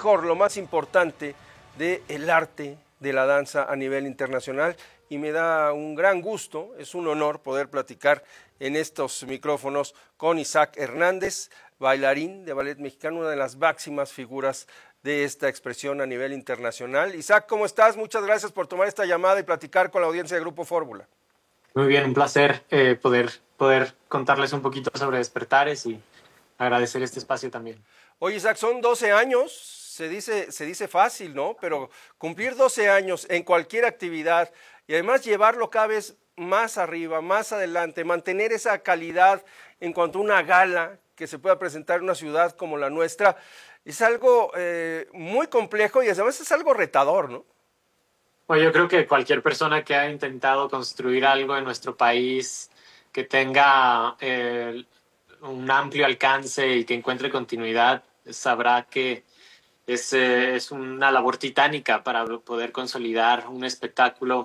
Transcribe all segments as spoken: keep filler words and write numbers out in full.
mejor, lo más importante del arte de la danza a nivel internacional, y me da un gran gusto, es un honor poder platicar en estos micrófonos con Isaac Hernández, bailarín de ballet mexicano, una de las máximas figuras de esta expresión a nivel internacional. Isaac, ¿cómo estás? Muchas gracias por tomar esta llamada y platicar con la audiencia de Grupo Fórmula. Muy bien, un placer eh, poder, poder contarles un poquito sobre Despertares y agradecer este espacio también. Oye, Isaac, son doce años, se dice, se dice fácil, ¿no? Pero cumplir doce años en cualquier actividad y además llevarlo cada vez más arriba, más adelante, mantener esa calidad en cuanto a una gala que se pueda presentar en una ciudad como la nuestra, es algo eh, muy complejo y además es algo retador, ¿no? Bueno, yo creo que cualquier persona que ha intentado construir algo en nuestro país que tenga eh, un amplio alcance y que encuentre continuidad, sabrá que es, eh, es una labor titánica para poder consolidar un espectáculo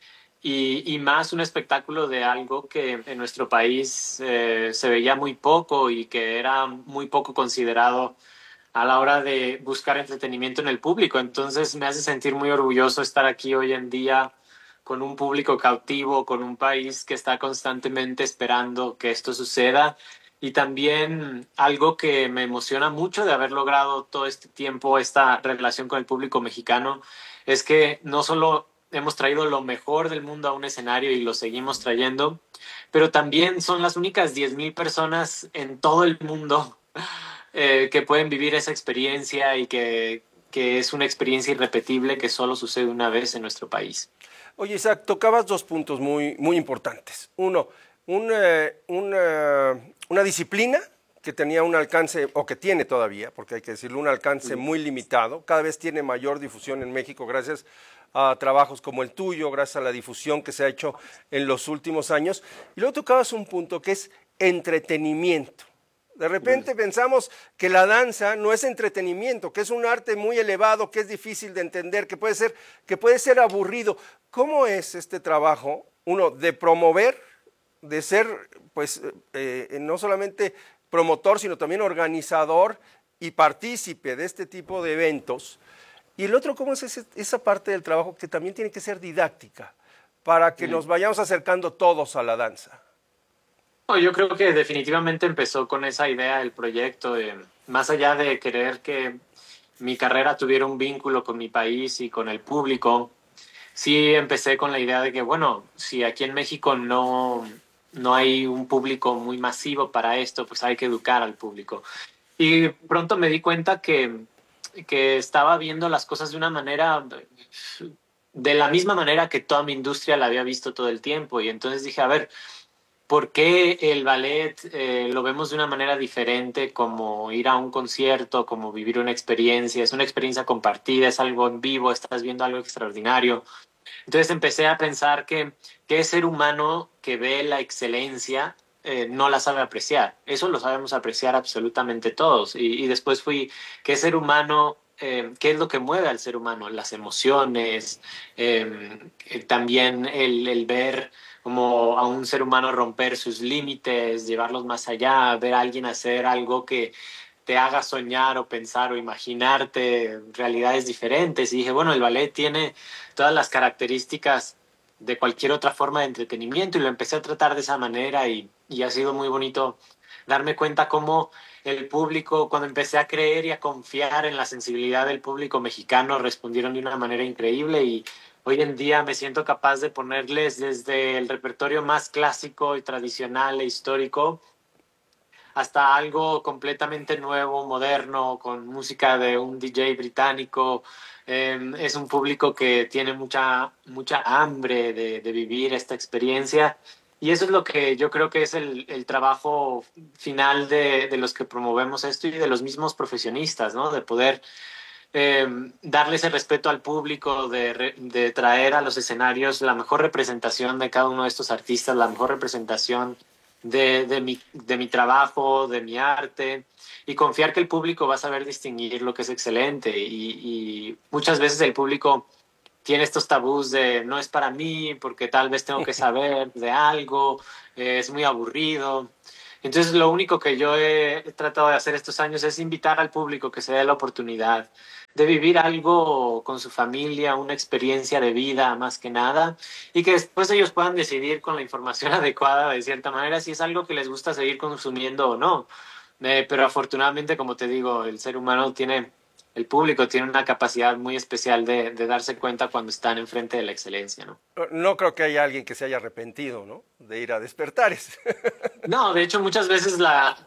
y, y más un espectáculo de algo que en nuestro país eh, se veía muy poco y que era muy poco considerado a la hora de buscar entretenimiento en el público. Entonces me hace sentir muy orgulloso estar aquí hoy en día con un público cautivo, con un país que está constantemente esperando que esto suceda. Y también algo que me emociona mucho de haber logrado todo este tiempo esta relación con el público mexicano es que no solo hemos traído lo mejor del mundo a un escenario y lo seguimos trayendo, pero también son las únicas diez mil personas en todo el mundo eh, que pueden vivir esa experiencia y que, que es una experiencia irrepetible que solo sucede una vez en nuestro país. Oye, Isaac, tocabas dos puntos muy, muy importantes. Uno, una, una, una disciplina que tenía un alcance, o que tiene todavía, porque hay que decirlo, un alcance muy limitado. Cada vez tiene mayor difusión en México gracias a trabajos como el tuyo, gracias a la difusión que se ha hecho en los últimos años. Y luego tocabas un punto que es entretenimiento. De repente pensamos que la danza no es entretenimiento, que es un arte muy elevado, que es difícil de entender, que puede ser, que puede ser aburrido. ¿Cómo es este trabajo, uno, de promover, de ser, pues, eh, no solamente promotor, sino también organizador y partícipe de este tipo de eventos? Y el otro, ¿cómo es ese, esa parte del trabajo que también tiene que ser didáctica, para que nos vayamos acercando todos a la danza? No, yo creo que definitivamente empezó con esa idea el proyecto, de, más allá de querer que mi carrera tuviera un vínculo con mi país y con el público, sí empecé con la idea de que, bueno, si aquí en México no, no hay un público muy masivo para esto, pues hay que educar al público. Y pronto me di cuenta que, que estaba viendo las cosas de una manera, de la misma manera que toda mi industria la había visto todo el tiempo. Y entonces dije, a ver, ¿por qué el ballet eh, lo vemos de una manera diferente, como ir a un concierto, como vivir una experiencia? Es una experiencia compartida, es algo en vivo, estás viendo algo extraordinario. Entonces empecé a pensar que, que ser humano que ve la excelencia eh, no la sabe apreciar. Eso lo sabemos apreciar absolutamente todos. Y, y después fui, ¿qué ser humano? Eh, ¿Qué es lo que mueve al ser humano? Las emociones, eh, eh, también el, el ver como a un ser humano romper sus límites, llevarlos más allá, ver a alguien hacer algo que te haga soñar o pensar o imaginarte realidades diferentes. Y dije, bueno, el ballet tiene todas las características de cualquier otra forma de entretenimiento y lo empecé a tratar de esa manera y, y ha sido muy bonito darme cuenta cómo el público, cuando empecé a creer y a confiar en la sensibilidad del público mexicano, respondieron de una manera increíble y hoy en día me siento capaz de ponerles desde el repertorio más clásico y tradicional e histórico hasta algo completamente nuevo, moderno, con música de un D J británico. Eh, es un público que tiene mucha, mucha hambre de, de vivir esta experiencia. Y eso es lo que yo creo que es el, el trabajo final de, de los que promovemos esto y de los mismos profesionistas, ¿no? De poder eh, darle ese respeto al público, de, de traer a los escenarios la mejor representación de cada uno de estos artistas, la mejor representación de, de, mi, de mi trabajo, de mi arte, y confiar que el público va a saber distinguir lo que es excelente. Y, y muchas veces el público tiene estos tabús de no es para mí, porque tal vez tengo que saber de algo, eh, es muy aburrido. Entonces lo único que yo he tratado de hacer estos años es invitar al público que se dé la oportunidad de vivir algo con su familia, una experiencia de vida más que nada, y que después ellos puedan decidir con la información adecuada de cierta manera si es algo que les gusta seguir consumiendo o no. Eh, pero afortunadamente, como te digo, el ser humano tiene, el público tiene una capacidad muy especial de, de darse cuenta cuando están enfrente de la excelencia, ¿no? No creo que haya alguien que se haya arrepentido, ¿no?, de ir a Despertares. No, de hecho, muchas veces la,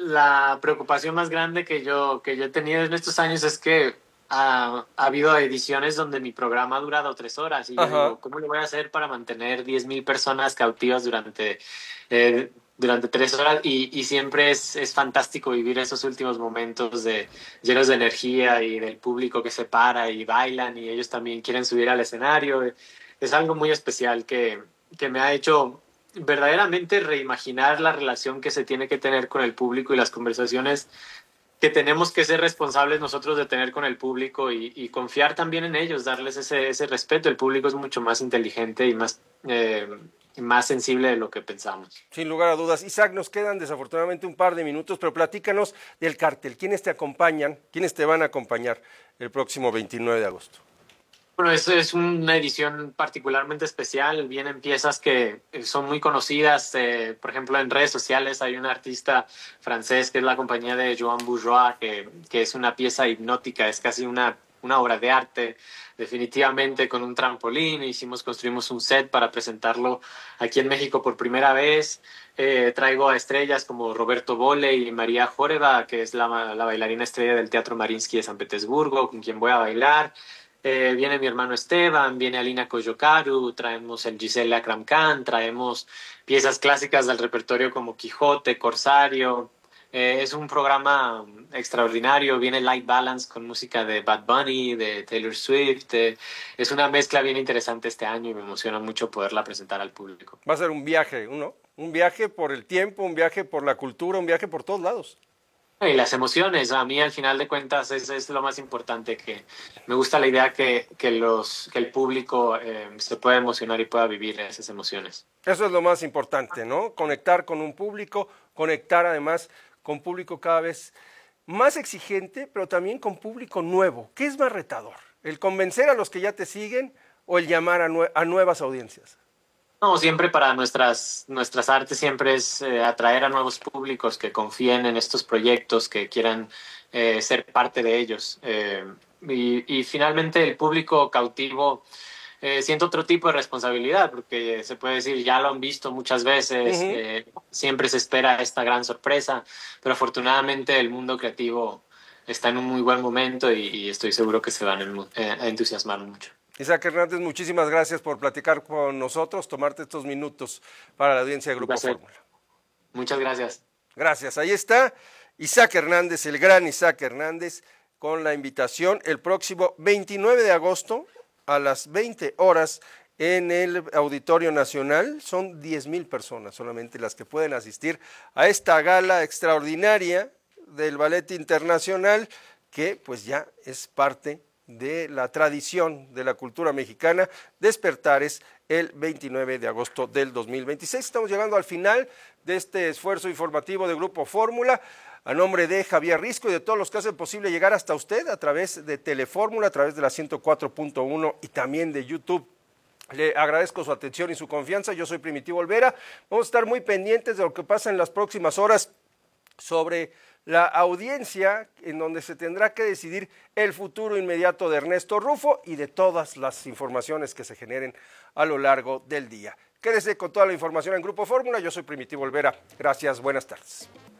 la preocupación más grande que yo, que yo he tenido en estos años es que ha, ha habido ediciones donde mi programa ha durado tres horas y yo Ajá. digo, ¿cómo le voy a hacer para mantener diez mil personas cautivas durante, eh, durante tres horas? Y, y siempre es, es fantástico vivir esos últimos momentos de, llenos de energía y del público que se para y bailan y ellos también quieren subir al escenario. Es algo muy especial que, que me ha hecho verdaderamente reimaginar la relación que se tiene que tener con el público y las conversaciones que tenemos que ser responsables nosotros de tener con el público y, y confiar también en ellos, darles ese, ese respeto. El público es mucho más inteligente y más, eh, más sensible de lo que pensamos. Sin lugar a dudas. Isaac, nos quedan desafortunadamente un par de minutos, pero platícanos del cartel. ¿Quiénes te acompañan? ¿Quiénes te van a acompañar el próximo veintinueve de agosto? Bueno, esto es una edición particularmente especial. Vienen piezas que son muy conocidas. Eh, por ejemplo, en redes sociales hay un artista francés que es la compañía de Joan Bourgeois, que, que es una pieza hipnótica, es casi una, una obra de arte, definitivamente con un trampolín. Hicimos, construimos un set para presentarlo aquí en México por primera vez. Eh, traigo a estrellas como Roberto Bole y María Joreva, que es la, la bailarina estrella del Teatro Mariinsky de San Petersburgo, con quien voy a bailar. Eh, viene mi hermano Esteban, viene Alina Coyocaru, traemos el Giselle Akram Khan, traemos piezas clásicas del repertorio como Quijote, Corsario. Eh, es un programa extraordinario, viene Light Balance con música de Bad Bunny, de Taylor Swift. Eh, es una mezcla bien interesante este año y me emociona mucho poderla presentar al público. Va a ser un viaje, ¿no? Un viaje por el tiempo, un viaje por la cultura, un viaje por todos lados. Y las emociones, a mí al final de cuentas es, es lo más importante, que me gusta la idea que, que, los, que el público eh, se pueda emocionar y pueda vivir esas emociones. Eso es lo más importante, ¿no? Conectar con un público, conectar además con público cada vez más exigente, pero también con público nuevo. ¿Qué es más retador? ¿El convencer a los que ya te siguen o el llamar a, nue- a nuevas audiencias? No, siempre para nuestras, nuestras artes siempre es eh, atraer a nuevos públicos que confíen en estos proyectos, que quieran eh, ser parte de ellos. Eh, y, y finalmente el público cautivo eh, siente otro tipo de responsabilidad, porque se puede decir, ya lo han visto muchas veces, Uh-huh. eh, siempre se espera esta gran sorpresa, pero afortunadamente el mundo creativo está en un muy buen momento y, y estoy seguro que se van a, eh, a entusiasmar mucho. Isaac Hernández, muchísimas gracias por platicar con nosotros, tomarte estos minutos para la audiencia de Grupo Fórmula. Muchas gracias. Gracias. Ahí está Isaac Hernández, el gran Isaac Hernández, con la invitación el próximo veintinueve de agosto a las veinte horas en el Auditorio Nacional. Son diez mil personas solamente las que pueden asistir a esta gala extraordinaria del Ballet Internacional, que pues ya es parte de la tradición de la cultura mexicana. Despertares el veintinueve de agosto del dos mil veintiséis. Estamos llegando al final de este esfuerzo informativo de Grupo Fórmula. A nombre de Javier Risco y de todos los que hacen posible llegar hasta usted a través de Telefórmula, a través de la ciento cuatro punto uno y también de YouTube. Le agradezco su atención y su confianza. Yo soy Primitivo Olvera. Vamos a estar muy pendientes de lo que pasa en las próximas horas sobre la audiencia, en donde se tendrá que decidir el futuro inmediato de Ernesto Rufo y de todas las informaciones que se generen a lo largo del día. Quédese con toda la información en Grupo Fórmula. Yo soy Primitivo Olvera. Gracias, buenas tardes.